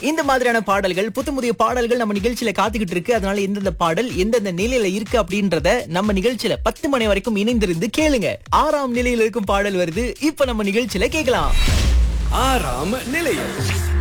இந்த மாதிரியான பாடல்கள் புத்தமுதிய பாடல்கள் நம்ம நிகழ்ச்சியில காத்துக்கிட்டு இருக்கு. அதனால எந்தெந்த பாடல் எந்தெந்த நிலையில இருக்கு அப்படின்றத நம்ம நிகழ்ச்சியில 10 மணி வரைக்கும் இணைந்திருந்து கேளுங்க. 6ஆம் நிலையில இருக்கும் பாடல் வருது, இப்ப நம்ம நிகழ்ச்சியில கேட்கலாம். 6ஆம் நிலையம்.